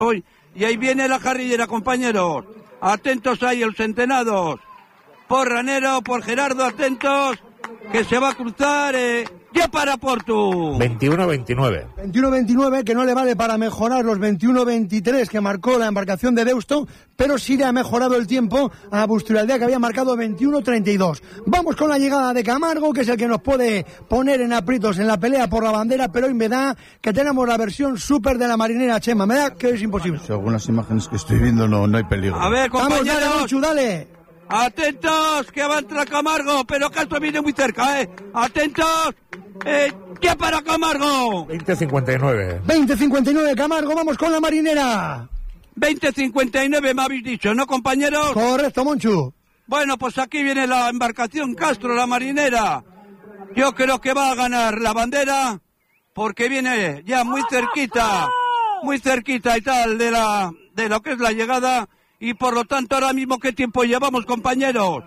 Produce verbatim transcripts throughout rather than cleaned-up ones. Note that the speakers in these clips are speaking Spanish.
hoy. Y ahí viene la carrillera, compañeros. Atentos ahí, los centenados. Por Ranero, por Gerardo, atentos, que se va a cruzar, eh, ya para Portu. veintiuno veintinueve. veintiuno veintinueve, que no le vale para mejorar los veintiuno veintitrés que marcó la embarcación de Deusto, pero sí le ha mejorado el tiempo a Busturialdea, que había marcado veintiuno treinta y dos. Vamos con la llegada de Camargo, que es el que nos puede poner en aprietos en la pelea por la bandera, pero hoy me da que tenemos la versión súper de la marinera, Chema, me da que es imposible. Según las imágenes que estoy viendo, no, no hay peligro. A ver, compañeros. Vamos, dale, Monchu, dale. Atentos, que va a entrar Camargo, pero Castro viene muy cerca, ¿eh? Atentos, eh, ya para Camargo. veinte cincuenta y nueve. veinte cincuenta y nueve, Camargo, vamos con la marinera. veinte cincuenta y nueve me habéis dicho, ¿no, compañeros? Correcto, Monchu. Bueno, pues aquí viene la embarcación Castro, la marinera. Yo creo que va a ganar la bandera, porque viene ya muy cerquita, muy cerquita y tal de la de lo que es la llegada. Y por lo tanto, ahora mismo, ¿qué tiempo llevamos, compañeros?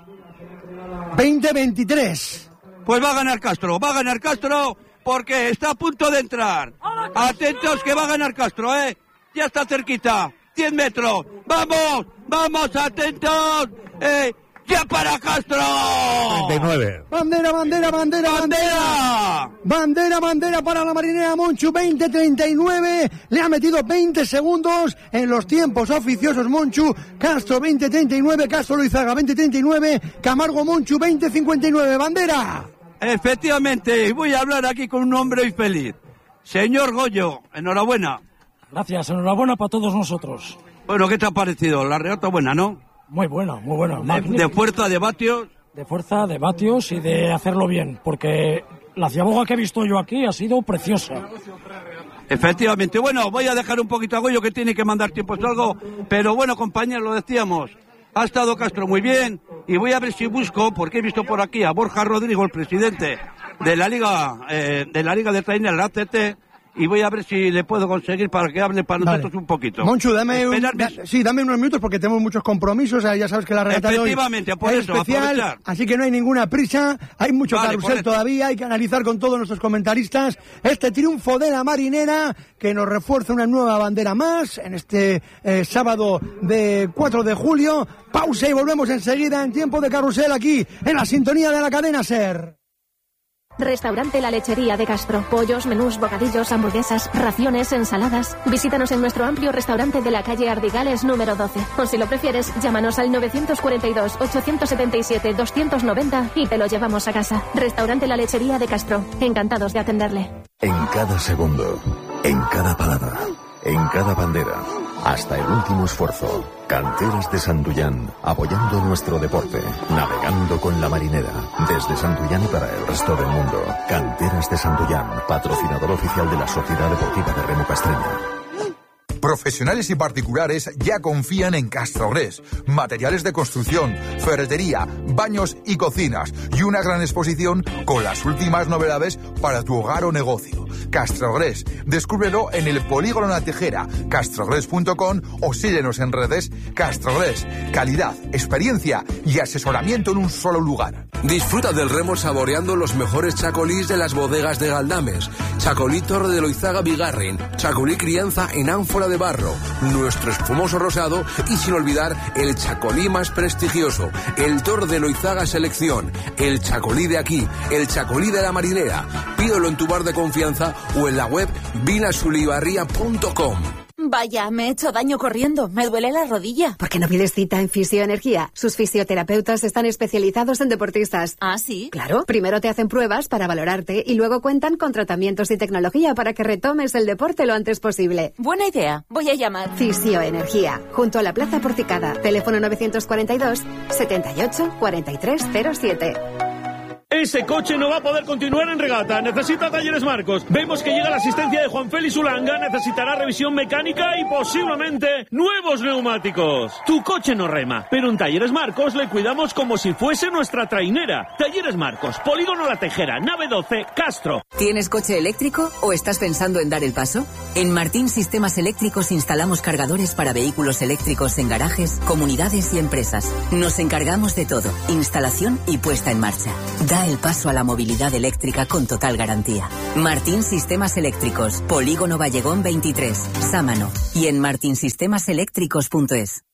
veinte veintitrés. Pues va a ganar Castro, va a ganar Castro, porque está a punto de entrar. Atentos que va a ganar Castro, ¿eh? Ya está cerquita, cien metros. ¡Vamos! ¡Vamos, atentos! ¡Eh! ¡Ya para Castro! treinta y nueve. Bandera, bandera, bandera, bandera. Bandera, bandera para la marinera Monchu, veinte treinta y nueve. Le ha metido veinte segundos en los tiempos oficiosos Monchu. Castro veinte treinta y nueve, Castro Loizaga veinte treinta y nueve, Camargo Monchu veinte cincuenta y nueve. Bandera. Efectivamente, voy a hablar aquí con un hombre hoy feliz. Señor Goyo, enhorabuena. Gracias, enhorabuena para todos nosotros. Bueno, ¿qué te ha parecido? La regata buena, ¿no? Muy buena, muy buena. De, de fuerza, de vatios. De fuerza, de vatios y de hacerlo bien, porque la ciaboga que he visto yo aquí ha sido preciosa. Efectivamente. Bueno, voy a dejar un poquito a Goyo, que tiene que mandar tiempo o algo, pero bueno, compañeros, lo decíamos, ha estado Castro muy bien, y voy a ver si busco, porque he visto por aquí a Borja Rodrigo, el presidente de la Liga eh, de la Liga de Trainer, la A C T, y voy a ver si le puedo conseguir para que hable para nosotros vale. un poquito. Monchu, dame, un, da, sí, dame unos minutos porque tenemos muchos compromisos, ya sabes que la regata de hoy por es eso, especial, así que no hay ninguna prisa, hay mucho vale, carrusel todavía, hay que analizar con todos nuestros comentaristas este triunfo de la marinera que nos refuerza una nueva bandera más en este eh, sábado de cuatro de julio. Pausa y volvemos enseguida en tiempo de carrusel aquí en la sintonía de la cadena SER. Restaurante La Lechería de Castro. Pollos, menús, bocadillos, hamburguesas, raciones, ensaladas. Visítanos en nuestro amplio restaurante de la calle Ardigales número doce. O si lo prefieres, llámanos al novecientos cuarenta y dos, ochocientos setenta y siete, doscientos noventa y te lo llevamos a casa. Restaurante La Lechería de Castro. Encantados de atenderle. En cada segundo, en cada palabra, en cada bandera, hasta el último esfuerzo. Canteras de Santullán, apoyando nuestro deporte, navegando con la marinera, desde Santullán y para el resto del mundo. Canteras de Santullán, patrocinador oficial de la Sociedad Deportiva de Remo Castreña. Profesionales y particulares ya confían en Castrogres. Materiales de construcción, ferretería, baños y cocinas, y una gran exposición con las últimas novedades para tu hogar o negocio. Castrogres, descúbrelo en el Polígono La Tejera, castrogres punto com, o síguenos en redes. Castrogres, calidad, experiencia y asesoramiento en un solo lugar. Disfruta del remo saboreando los mejores chacolís de las bodegas de Galdames. Chacolí Torre de Loizaga Bigarren, chacolí crianza en ánfora de barro, nuestro espumoso rosado y sin olvidar el chacolí más prestigioso, el Torre de Loizaga Selección, el chacolí de aquí, el chacolí de la marinera. Pídelo en tu bar de confianza o en la web vinasulibarría punto com. Vaya, me he hecho daño corriendo. Me duele la rodilla. ¿Por qué no pides cita en Fisioenergía? Sus fisioterapeutas están especializados en deportistas. ¿Ah, sí? Claro. Primero te hacen pruebas para valorarte y luego cuentan con tratamientos y tecnología para que retomes el deporte lo antes posible. Buena idea. Voy a llamar. Fisioenergía. Junto a la Plaza Porticada. Teléfono novecientos cuarenta y dos, setenta y ocho, cuarenta y tres cero siete. Ese coche no va a poder continuar en regata. Necesita Talleres Marcos. Vemos que llega la asistencia de Juan Félix Ulanga. Necesitará revisión mecánica y posiblemente nuevos neumáticos. Tu coche no rema, pero en Talleres Marcos le cuidamos como si fuese nuestra trainera. Talleres Marcos, Polígono La Tejera, nave doce, Castro. ¿Tienes coche eléctrico o estás pensando en dar el paso? En Martín Sistemas Eléctricos instalamos cargadores para vehículos eléctricos en garajes, comunidades y empresas. Nos encargamos de todo, instalación y puesta en marcha. Da Da el paso a la movilidad eléctrica con total garantía. Martín Sistemas Eléctricos, Polígono Vallegón veintitrés, Sámano. Y en martin sistemas eléctricos punto es.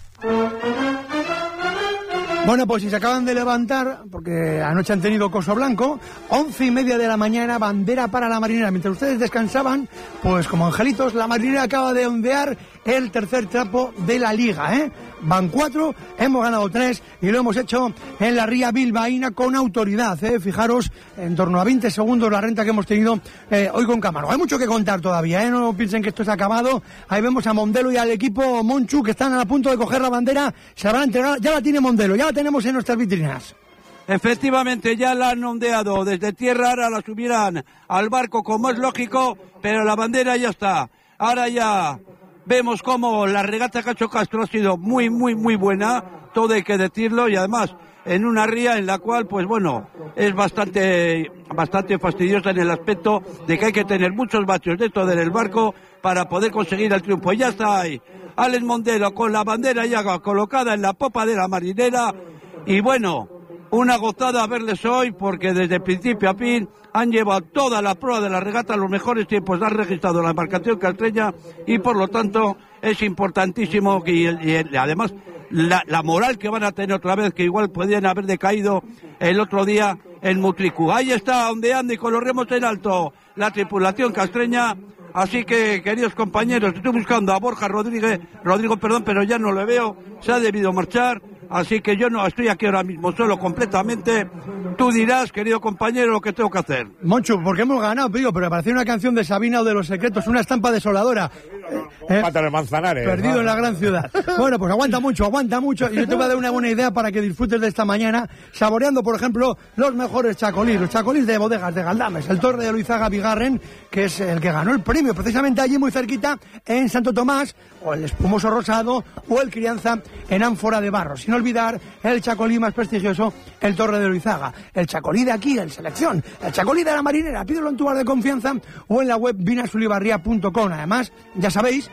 Bueno, pues si se acaban de levantar, porque anoche han tenido coso blanco, once y media de la mañana, bandera para la Marinera. Mientras ustedes descansaban, pues como angelitos, la Marinera acaba de ondear el tercer trapo de la Liga, ¿eh? Van cuatro, hemos ganado tres y lo hemos hecho en la ría bilbaína con autoridad, ¿eh? Fijaros, en torno a veinte segundos la renta que hemos tenido eh, hoy con Camargo. Hay mucho que contar todavía, ¿eh? No piensen que esto se ha acabado. Ahí vemos a Mondelo y al equipo Monchu que están a punto de coger la bandera. Se la van a entregar, ya la tiene Mondelo, ya la tenemos en nuestras vitrinas. Efectivamente, ya la han ondeado desde tierra, ahora la subirán al barco como es lógico, pero la bandera ya está. Ahora ya vemos cómo la regata Cacho Castro ha sido muy, muy, muy buena, todo hay que decirlo, y además en una ría en la cual, pues bueno, es bastante, bastante fastidiosa en el aspecto de que hay que tener muchos baches dentro del barco para poder conseguir el triunfo. Y ya está ahí Alex Mondelo con la bandera ya colocada en la popa de la Marinera, y bueno, una gozada verles hoy porque desde principio a fin han llevado toda la prueba de la regata, los mejores tiempos han registrado la embarcación castreña y por lo tanto es importantísimo y, y, y además la, la moral que van a tener otra vez, que igual podían haber decaído el otro día en Mutricu. Ahí está ondeando y con los remos en alto la tripulación castreña. Así que, queridos compañeros, estoy buscando a Borja Rodríguez, Rodrigo, perdón, pero ya no le veo, se ha debido marchar. Así que yo no estoy aquí ahora mismo solo completamente. Tú dirás, querido compañero, lo que tengo que hacer. Monchu, porque hemos ganado, digo, pero me pareció una canción de Sabina o de Los Secretos, una estampa desoladora. Eh, Pata de Manzanares. Perdido ¿no? en la gran ciudad. Bueno, pues aguanta mucho, aguanta mucho. Y yo te voy a dar una buena idea para que disfrutes de esta mañana, saboreando, por ejemplo, los mejores chacolís, los chacolís de bodegas de Galdames, el Torre de Loizaga Bigarren, que es el que ganó el premio, precisamente allí muy cerquita, en Santo Tomás, o el Espumoso Rosado, o el Crianza en Ánfora de Barro. Sin olvidar el chacolí más prestigioso, el Torre de Loizaga. El chacolí de aquí, en Selección, el chacolí de la Marinera, pídelo en tu bar de confianza o en la web vinasulibarria punto com. Además, ya sabéis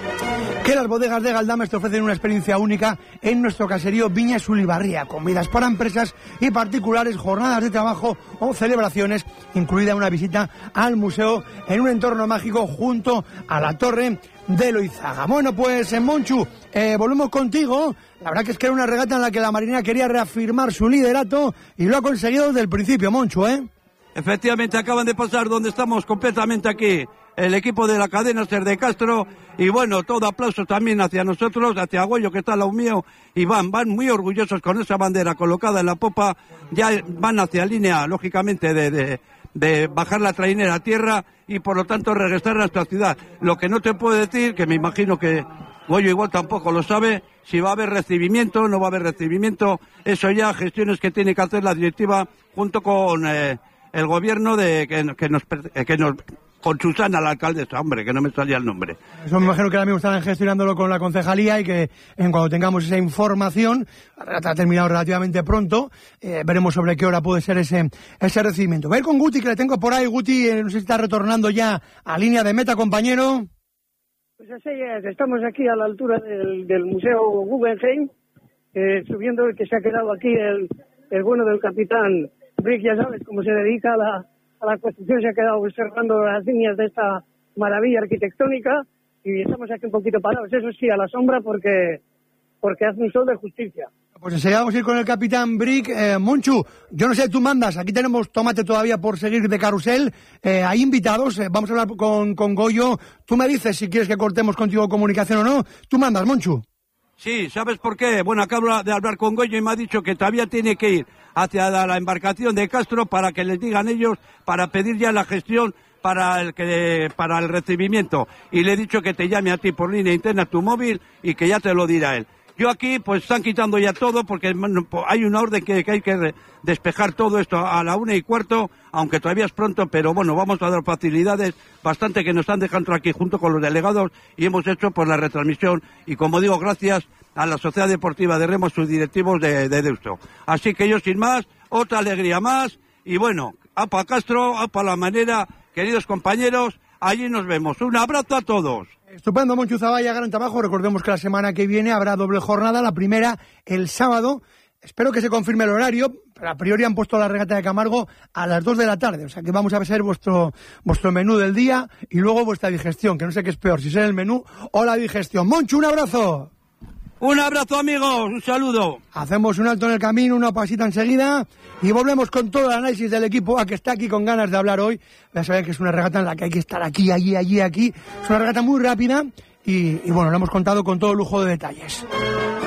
que las bodegas de Galdames te ofrecen una experiencia única en nuestro caserío Viñas Ulibarría, comidas para empresas y particulares, jornadas de trabajo o celebraciones, incluida una visita al museo en un entorno mágico junto a la Torre de Loizaga. Bueno, pues en Monchu, eh, volvemos contigo. La verdad que es que era una regata en la que la Marinera quería reafirmar su liderato y lo ha conseguido desde el principio, Monchu, ¿eh? Efectivamente, acaban de pasar donde estamos completamente aquí, el equipo de la cadena Ser de Castro, y bueno, todo aplauso también hacia nosotros, hacia Goyo que está al lado mío, y van, van muy orgullosos con esa bandera colocada en la popa, ya van hacia línea, lógicamente, de, de, de bajar la trainera a tierra y por lo tanto regresar a nuestra ciudad. Lo que no te puedo decir, que me imagino que Goyo igual tampoco lo sabe, si va a haber recibimiento, no va a haber recibimiento, eso ya gestiones que tiene que hacer la directiva junto con eh, el gobierno de que, que nos que nos con Susana, la alcaldesa, hombre, que no me salía el nombre. Eso me imagino que ahora mismo están gestionándolo con la concejalía y que en cuando tengamos esa información, ha terminado relativamente pronto, eh, veremos sobre qué hora puede ser ese ese recibimiento. Voy a ir con Guti, que le tengo por ahí. Guti, eh, no sé si está retornando ya a línea de meta, compañero. Pues así es, estamos aquí a la altura del, del Museo Guggenheim, eh, subiendo el que se ha quedado aquí, el, el bueno del capitán Brick, ya sabes, como se dedica a la, a la construcción, se ha quedado observando las líneas de esta maravilla arquitectónica y estamos aquí un poquito parados, eso sí, a la sombra porque, porque hace un sol de justicia. Pues enseguida vamos a ir con el capitán Brick. Eh, Monchu, yo no sé, tú mandas, aquí tenemos tomate todavía por seguir de carrusel, eh, hay invitados, eh, vamos a hablar con, con Goyo, tú me dices si quieres que cortemos contigo comunicación o no, tú mandas, Monchu. Sí, ¿sabes por qué? Bueno, acabo de hablar con Goyo y me ha dicho que todavía tiene que ir hacia la, la embarcación de Castro para que les digan ellos, para pedir ya la gestión para el que para el recibimiento. Y le he dicho que te llame a ti por línea interna tu móvil y que ya te lo dirá él. Yo aquí, pues están quitando ya todo porque hay una orden que, que hay que despejar todo esto a la una y cuarto, aunque todavía es pronto, pero bueno, vamos a dar facilidades bastante que nos están dejando aquí junto con los delegados y hemos hecho pues la retransmisión y como digo, gracias a la Sociedad Deportiva de Remo, sus directivos de, de Deusto. Así que yo sin más, otra alegría más y bueno, apa Castro, apa la manera, queridos compañeros, allí nos vemos. Un abrazo a todos. Estupendo, Monchu Zavalla, gran trabajo. Recordemos que la semana que viene habrá doble jornada. La primera el sábado Espero que se confirme el horario, pero a priori han puesto la regata de Camargo a las dos de la tarde, o sea que vamos a ver vuestro, vuestro menú del día y luego vuestra digestión, que no sé qué es peor, si ser el menú o la digestión. Moncho, un abrazo. Un abrazo, amigos, un saludo. Hacemos un alto en el camino, una pasita enseguida y volvemos con todo el análisis del equipo A, que está aquí con ganas de hablar hoy. Ya saben que es una regata en la que hay que estar aquí, allí, allí, aquí. Es una regata muy rápida y, y bueno, lo hemos contado con todo lujo de detalles.